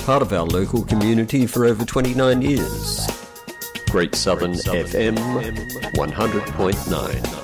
part of our local community for over 29 years. Great Southern FM 100.9.